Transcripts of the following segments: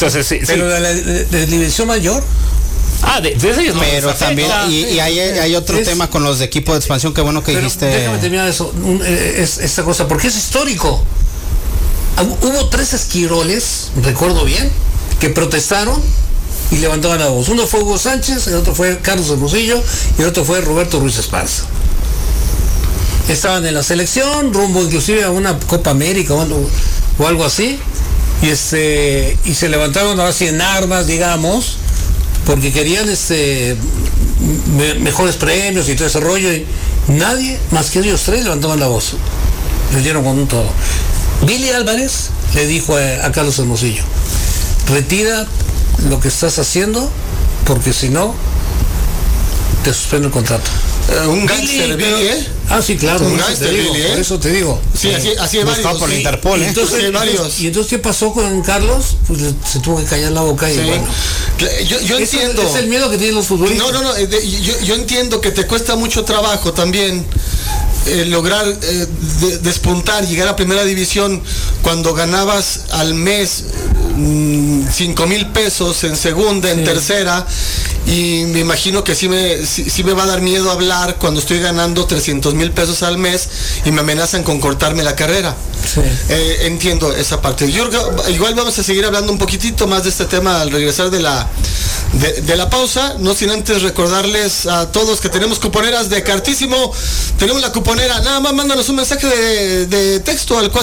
Entonces, sí. Pero de división mayor. De ellos no. Pero también, y hay otro tema con los de equipo de expansión, qué bueno que pero dijiste. Déjame terminar eso, esta cosa, porque es histórico. Hubo 3 esquiroles, recuerdo bien, que protestaron y levantaban la voz. Uno fue Hugo Sánchez, el otro fue Carlos Hermosillo y el otro fue Roberto Ruiz Esparza. Estaban en la selección, rumbo inclusive a una Copa América o algo así, y se levantaron ahora sí en armas, digamos, porque querían mejores premios y todo ese rollo, y nadie más que ellos 3 levantaban la voz. Les dieron con un todo. Billy Álvarez le dijo a Carlos Hermosillo: retira lo que estás haciendo, porque si no te suspendo el contrato. Un gángster Billy, ¿eh? Sí, claro. Un gángster Billy, ¿eh? Por eso te digo. Sí, así hay varios. Por la Interpol, ¿eh? Entonces, ¿qué pasó con Carlos? Pues se tuvo que callar la boca y bueno. Yo entiendo. Es el miedo que tienen los futbolistas. No, yo entiendo que te cuesta mucho trabajo también lograr despuntar, llegar a primera división cuando ganabas al mes 5,000 pesos en segunda, en tercera, y me imagino que sí me va a dar miedo hablar cuando estoy ganando 300,000 pesos al mes y me amenazan con cortarme la carrera. Sí. Entiendo esa parte. Igual vamos a seguir hablando un poquitito más de este tema al regresar de la pausa, no sin antes recordarles a todos que tenemos cuponeras de Cartísimo. Tenemos la cuponera, nada más mándanos un mensaje de texto al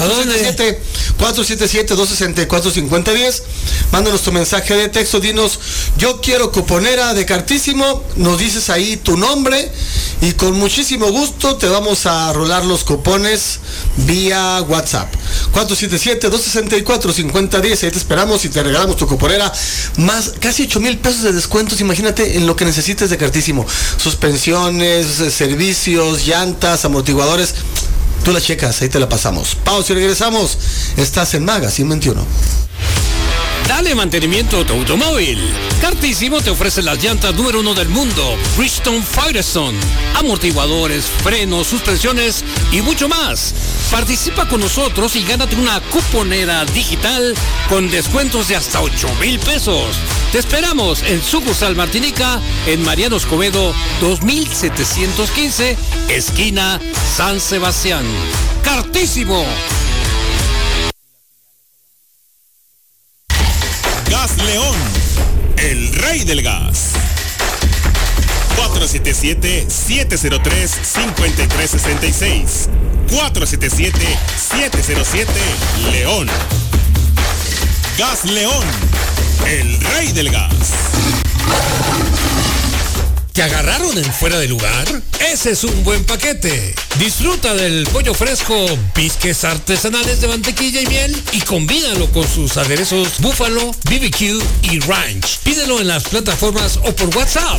477-264-5010. Mándanos tu mensaje de texto, dinos: yo quiero cuponera de Cartísimo, nos dices ahí tu nombre y con muchísimo gusto te vamos a rolar los cupones vía WhatsApp. 477-264-5010, ahí te esperamos y te regalamos tu cuponera, más casi 8,000 pesos de descuentos. Imagínate en lo que necesites de Cartísimo: suspensiones, servicios, llantas, amortiguadores. Tú la checas, ahí te la pasamos. Pausa y regresamos. Estás en Magazine 21. Dale mantenimiento a tu automóvil. Cartísimo te ofrece las llantas número 1 del mundo, Bridgestone Firestone, amortiguadores, frenos, suspensiones y mucho más. Participa con nosotros y gánate una cuponera digital con descuentos de hasta 8,000 pesos. Te esperamos en Sucursal Martinica, en Mariano Escobedo 2715, esquina San Sebastián. Cartísimo. Gas León, el rey del gas. 477-703-5366. 477-707 León. Gas León, el rey del gas. ¿Te agarraron en fuera de lugar? Ese es un buen paquete. Disfruta del pollo fresco, bisques artesanales de mantequilla y miel y combínalo con sus aderezos búfalo, BBQ y ranch. Pídelo en las plataformas o por WhatsApp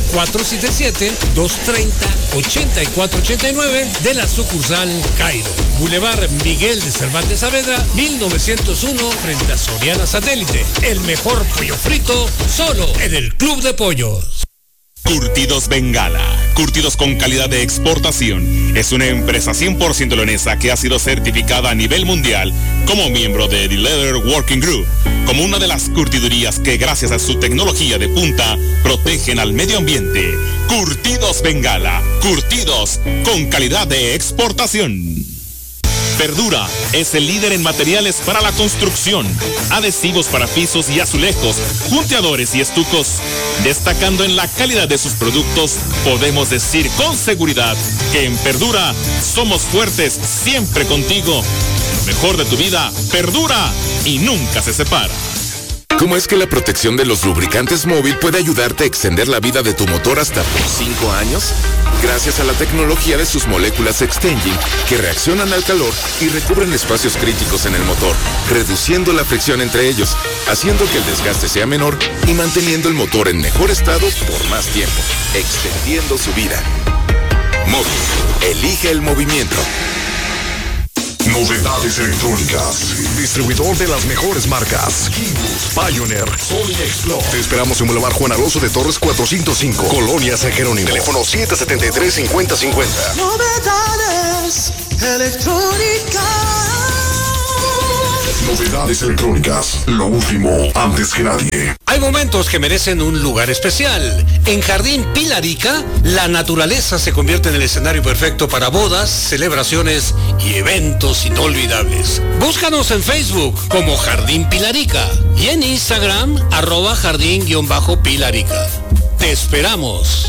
477-230-8489 de la sucursal Cairo. Boulevard Miguel de Cervantes Saavedra, 1901, frente a Soriana Satélite. El mejor pollo frito solo en el Club de Pollos. Curtidos Bengala, curtidos con calidad de exportación. Es una empresa 100% leonesa que ha sido certificada a nivel mundial como miembro de The Leather Working Group, como una de las curtidurías que gracias a su tecnología de punta protegen al medio ambiente. Curtidos Bengala, curtidos con calidad de exportación. Verdura es el líder en materiales para la construcción, adhesivos para pisos y azulejos, punteadores y estucos. Destacando en la calidad de sus productos, podemos decir con seguridad que en Verdura somos fuertes siempre contigo. Lo mejor de tu vida perdura y nunca se separa. ¿Cómo es que la protección de los lubricantes móvil puede ayudarte a extender la vida de tu motor hasta por 5 años? Gracias a la tecnología de sus moléculas Extenging, que reaccionan al calor y recubren espacios críticos en el motor, reduciendo la fricción entre ellos, haciendo que el desgaste sea menor y manteniendo el motor en mejor estado por más tiempo, extendiendo su vida. Móvil, elige el movimiento. Novedades electrónicas. Distribuidor de las mejores marcas: Kibus, Pioneer, Sony Explore. Te esperamos en Boulevard Juan Alonso de Torres 405, Colonia San Jerónimo. Teléfono 773-5050. Novedades electrónicas. Novedades electrónicas, lo último, antes que nadie. Hay momentos que merecen un lugar especial. En Jardín Pilarica, la naturaleza se convierte en el escenario perfecto para bodas, celebraciones y eventos inolvidables. Búscanos en Facebook como Jardín Pilarica y en Instagram @jardín_pilarica. Te esperamos.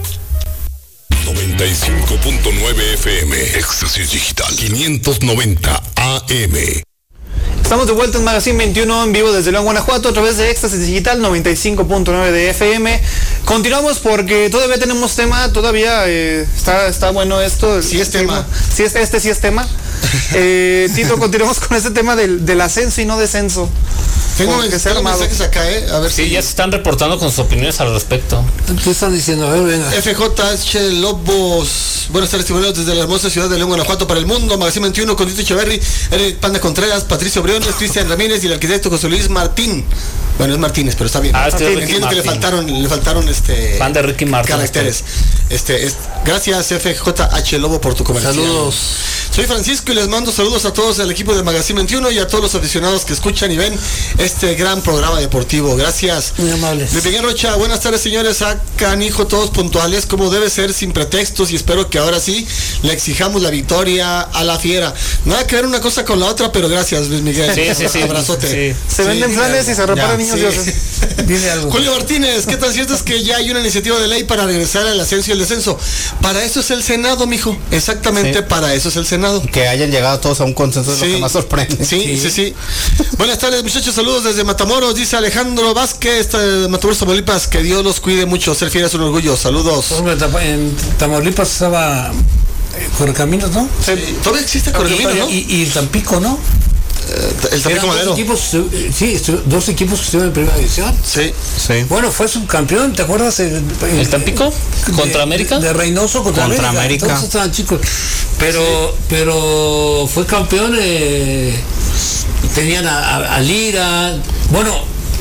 95.9 FM, Éxtasis Digital, 590 AM. Estamos de vuelta en Magazine 21 en vivo desde León, Guanajuato, a través de Éxtasis Digital 95.9 de FM. Continuamos porque todavía tenemos tema, todavía está bueno esto. Sí es tema. Sí, este sí es tema. Tito, continuamos con este tema del ascenso y no descenso. Tengo mensajes acá, a ver Sí, si... ya se están reportando con sus opiniones al respecto. ¿Qué están diciendo? A ver, venga. FJH Lobos, buenas tardes, estimados, desde la hermosa ciudad de León, Guanajuato, para el mundo. Magazine 21, con Tito Echeverry, Eric Panda Contreras, Patricio Briones, Cristian Ramírez y el arquitecto José Luis Martín. Bueno, es Martínez, pero está bien. Entiendo que le faltaron Fan de Ricky Martin. caracteres. Gracias FJH Lobo por tu comercial. Saludos. Soy Francisco y les mando saludos a todos el equipo de Magazine 21 y a todos los aficionados que escuchan y ven este gran programa deportivo. Gracias. Muy amables. Luis Miguel Rocha, buenas tardes, señores. Acá, hijo, todos puntuales, como debe ser, sin pretextos, y espero que ahora sí le exijamos la victoria a la fiera. Nada que ver una cosa con la otra, pero gracias, Luis Miguel. Sí. Abrazote. Sí. Se venden planes y se reparan niños dioses. Dile algo. Julio Martínez, ¿qué tan cierto es que ya hay una iniciativa de ley para regresar al ascenso y el descenso? Para eso es el Senado, mijo. Exactamente, para eso es el Senado. Que hayan llegado todos a un consenso es lo que más sorprende. Sí. Buenas tardes, muchachos, saludos desde Matamoros, dice Alejandro Vázquez, Matamoros, Tamaulipas, que Dios los cuide mucho, ser fiel es un orgullo, saludos. En Tamaulipas estaba Correcaminos, ¿no? Sí. Todavía existe Correcaminos, ¿no? Y el Tampico, ¿no? El Tampico Madero. Dos equipos que estuvieron en primera división. Sí. Bueno, fue subcampeón, ¿te acuerdas? ¿El Tampico? ¿Contra América? De Reynoso contra América. Todos estaban chicos. Pero fue campeón, tenían a Lira, bueno,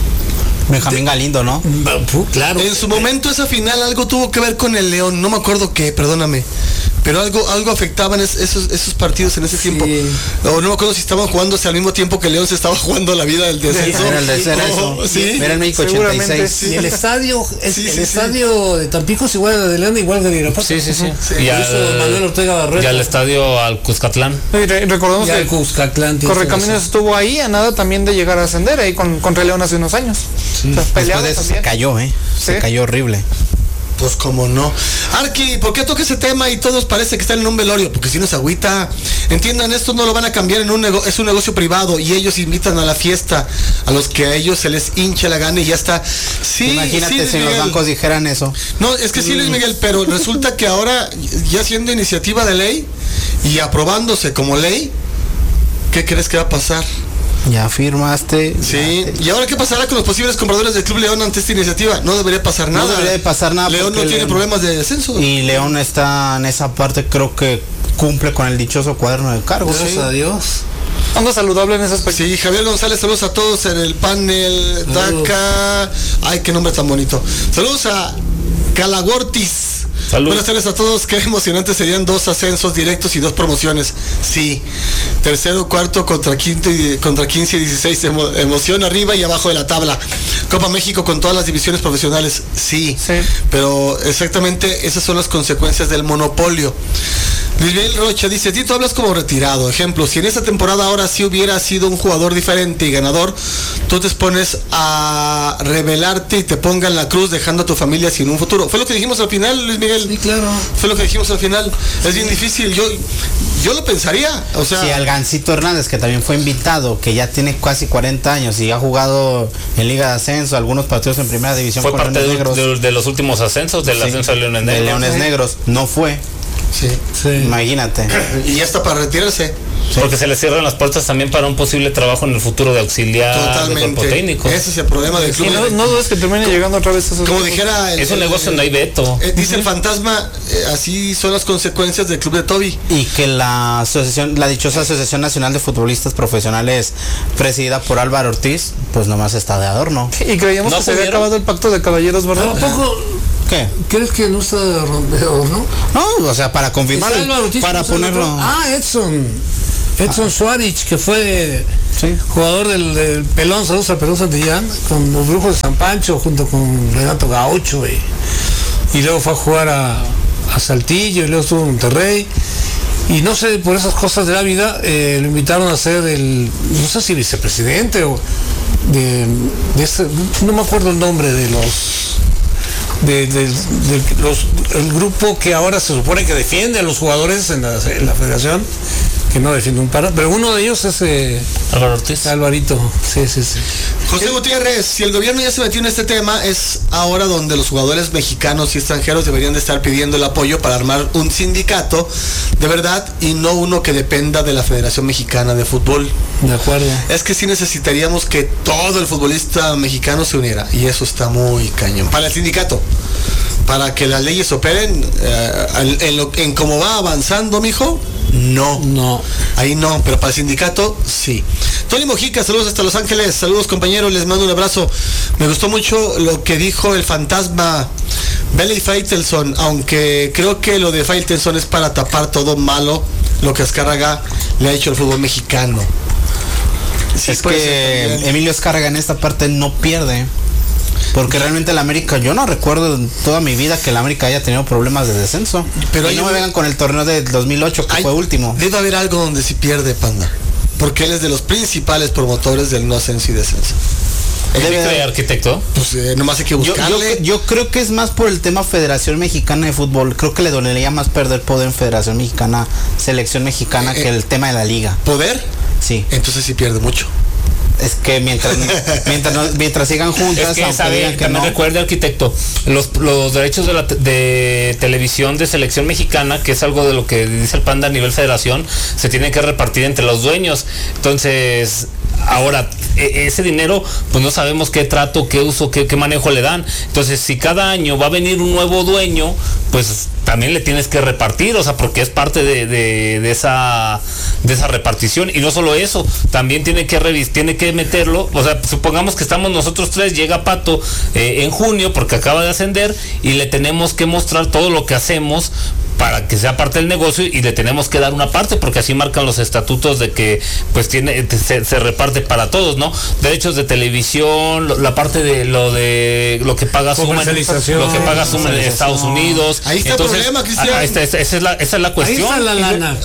Benjamín Galindo, ¿no? Claro. En su momento esa final algo tuvo que ver con el León, no me acuerdo qué, perdóname. Pero algo afectaban esos partidos en ese tiempo. O no me acuerdo si estaban jugándose al mismo tiempo que León se estaba jugando la vida del descenso. Era el descenso. Sí. Era el México 86. Sí. Y el estadio, estadio de Tampico es igual al de León, igual de Irapuato. Sí. Y Manuel Ortega Barrera. Y al estadio al Cuscatlán. Y recordemos que Cuscatlán Correcaminos estuvo ahí a nada también de llegar a ascender ahí contra León hace unos años. Sí. O sea, Después de eso se cayó, Se cayó horrible. Pues como no. Arqui, ¿por qué toca ese tema y todos parece que están en un velorio? Porque si no es agüita. Entiendan, esto no lo van a cambiar en es un negocio privado y ellos invitan a la fiesta a los que a ellos se les hincha la gana y ya está. Sí, imagínate si Luis los bancos dijeran eso. No, es que sí, Luis Miguel, pero resulta que ahora, ya siendo iniciativa de ley y aprobándose como ley, ¿qué crees que va a pasar? Ya firmaste. Sí. ¿Y ahora qué pasará con los posibles compradores del Club León ante esta iniciativa? No debería pasar nada. No debería de pasar nada. León no tiene problemas de descenso. Y León está en esa parte, creo que cumple con el dichoso cuaderno de cargos. Gracias a Dios. Ando saludable en ese aspecto. Sí, Javier González, saludos a todos en el panel. DACA. Ay, qué nombre tan bonito. Saludos a Calagortis. Salud. Buenas tardes a todos. Qué emocionantes serían 2 ascensos directos y 2 promociones. Sí. Tercero, cuarto contra 15 y 16. Emoción arriba y abajo de la tabla. Copa México con todas las divisiones profesionales. Sí. Pero exactamente esas son las consecuencias del monopolio. Luis Miguel Rocha dice: Tito, hablas como retirado. Ejemplo, si en esta temporada ahora sí hubiera sido un jugador diferente y ganador, tú te expones a rebelarte y te pongan la cruz dejando a tu familia sin un futuro. Fue lo que dijimos al final, Luis Miguel. Sí, claro. Fue lo que dijimos al final. Es bien difícil. Yo lo pensaría. O sea, sí, al Gancito Hernández, que también fue invitado, que ya tiene casi 40 años y ha jugado en Liga de Ascenso, algunos partidos en Primera División. Fue parte de los últimos ascensos, del ascenso de Leones Negros. De Leones Negros. No fue. Sí. Imagínate. Y ya está para retirarse. Porque se le cierran las puertas también para un posible trabajo en el futuro de auxiliar. Totalmente. De cuerpo técnico. Ese es el problema del club. No dudes que termine llegando otra vez a esos. Como dijera es un negocio, no hay veto. Dice el fantasma, así son las consecuencias del club de Toby. Y que la dichosa Asociación Nacional de Futbolistas Profesionales, presidida por Álvaro Ortiz, pues nomás está de adorno. Y creíamos que se había acabado el pacto de caballeros, ¿verdad? ¿Tampoco? ¿Qué? ¿Crees que no está rompedor, no? No, o sea, para confirmarlo, para ponerlo. Edson. Edson Suárez, que fue jugador del Pelón, saludos al Pelón Santillán, con los Brujos de San Pancho, junto con Renato Gaucho, y luego fue a jugar a Saltillo, y luego estuvo en Monterrey. Y no sé, por esas cosas de la vida, lo invitaron a ser no sé si vicepresidente o no me acuerdo el nombre de el grupo que ahora se supone que defiende a los jugadores en la federación, que no defiende un par, pero uno de ellos es Álvaro Ortiz. Alvarito, sí. José Gutiérrez, si el gobierno ya se metió en este tema, es ahora donde los jugadores mexicanos y extranjeros deberían de estar pidiendo el apoyo para armar un sindicato de verdad y no uno que dependa de la Federación Mexicana de Fútbol. De acuerdo. Es que sí necesitaríamos que todo el futbolista mexicano se uniera, y eso está muy cañón. Para el sindicato, para que las leyes operen en cómo va avanzando, mijo. No. Ahí no, pero para el sindicato, sí. Tony Mojica, saludos hasta Los Ángeles. Saludos, compañeros, les mando un abrazo. Me gustó mucho lo que dijo el fantasma Belly Faitelson, aunque creo que lo de Faitelson es para tapar todo malo lo que Azcárraga le ha hecho al fútbol mexicano. Sí, es que Emilio Azcárraga en esta parte no pierde. Porque realmente el América, yo no recuerdo en toda mi vida que el América haya tenido problemas de descenso. Pero no me vengan con el torneo del 2008, que fue último. Debe haber algo donde sí pierde, Panda. Porque él es de los principales promotores del no ascenso y descenso. ¿Debe arquitecto? Pues nomás hay que buscarle. Yo creo que es más por el tema Federación Mexicana de Fútbol. Creo que le dolería más perder poder en Federación Mexicana, Selección Mexicana, que el tema de la liga. ¿Poder? Sí. Entonces sí pierde mucho. Es que mientras sigan juntas, es que aunque digan que no. Recuerde, arquitecto, los derechos de televisión de Selección Mexicana, que es algo de lo que dice el Panda a nivel federación, se tienen que repartir entre los dueños. Entonces, ahora, ese dinero, pues no sabemos qué trato, qué uso, qué manejo le dan. Entonces, si cada año va a venir un nuevo dueño, pues también le tienes que repartir, o sea, porque es parte de esa repartición. Y no solo eso, también tiene que meterlo, o sea, supongamos que estamos nosotros tres, llega Pato en junio porque acaba de ascender, y le tenemos que mostrar todo lo que hacemos para que sea parte del negocio, y le tenemos que dar una parte, porque así marcan los estatutos de que pues se reparte para todos, ¿no? Derechos de televisión, la parte de lo que paga Suma en Estados Unidos. Ahí está. Entonces, el problema, Cristian. Esa es la cuestión. Ahí está la lana.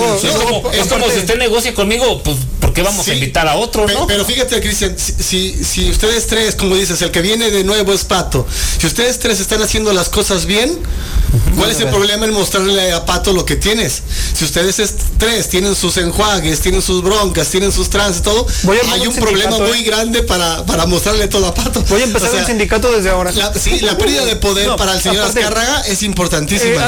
Es como si usted negocia conmigo, pues ¿por qué vamos a invitar a otro, no? Pero fíjate, Cristian, si ustedes tres, como dices, el que viene de nuevo es Pato, si ustedes tres están haciendo las cosas bien, ¿cuál es el problema en mostrarle a Pato lo que tienes? Si ustedes tres tienen sus enjuagues, tienen sus broncas, tienen sus trans, todo, hay un problema muy grande para mostrarle todo a Pato. Voy a empezar el sindicato desde ahora. La pérdida de poder para el señor Azcárraga es importantísima.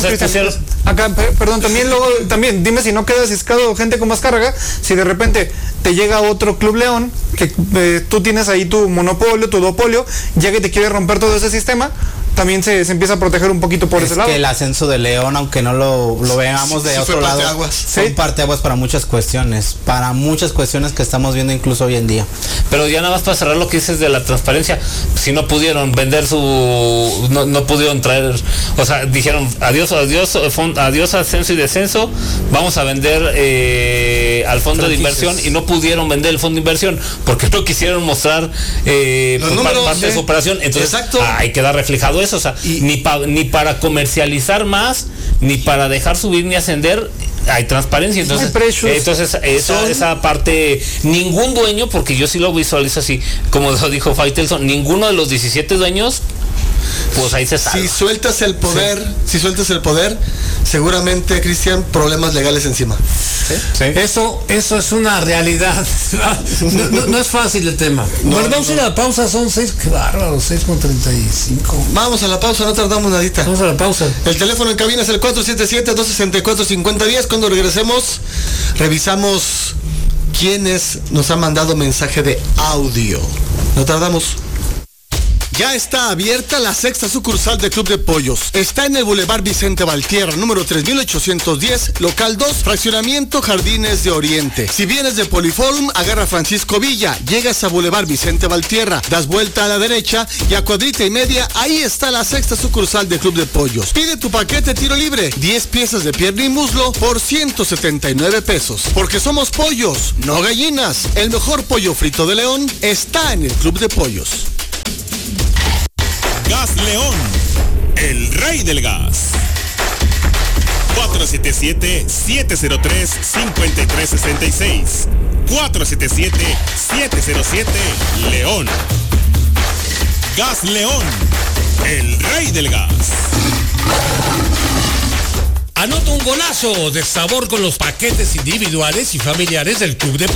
Perdón, también dime si no queda ciscado gente como Azcárraga, si de repente te llega otro Club León, que tú tienes ahí tu monopolio, tu duopolio, ya que te quiere romper todo ese sistema, también se empieza a proteger un poquito por ese lado. Es que el ascenso de León, aunque no lo veamos de otro lado, son parteaguas para muchas cuestiones que estamos viendo incluso hoy en día. Pero ya nada más para cerrar lo que dices de la transparencia, si no pudieron vender no pudieron traer, o sea, dijeron adiós ascenso y descenso, vamos a vender al fondo de inversión, y no pudieron vender el fondo de inversión porque no quisieron mostrar parte de su operación. Entonces ahí queda reflejado eso, o sea, ni para comercializar más, ni para dejar subir ni ascender hay transparencia. Entonces esa parte, ningún dueño, porque yo sí lo visualizo así, como lo dijo Faitelson, ninguno de los 17 dueños, pues ahí se salva. Si sueltas el poder, seguramente, Cristian, problemas legales encima. ¿Sí? Eso es una realidad. No es fácil el tema. Bueno, vamos a ir a la pausa, son 6, qué bárbaro, 6:35. Vamos a la pausa, no tardamos nadita. Vamos a la pausa. El teléfono en cabina es el 477-264-5010. Cuando regresemos, revisamos quiénes nos han mandado mensaje de audio. No tardamos. Ya está abierta la 6ª sucursal de Club de Pollos. Está en el Boulevard Vicente Valtierra, número 3810, local 2, fraccionamiento Jardines de Oriente. Si vienes de Poliforum, agarra Francisco Villa, llegas a Boulevard Vicente Valtierra, das vuelta a la derecha y a cuadrita y media, ahí está la 6ª sucursal de Club de Pollos. Pide tu paquete tiro libre, 10 piezas de pierna y muslo por 179 pesos. Porque somos pollos, no gallinas. El mejor pollo frito de León está en el Club de Pollos. Gas León, el rey del gas. 477-703-5366. 477-707 León. Gas León, el rey del gas. Anota un golazo de sabor con los paquetes individuales y familiares del Club de Pollos.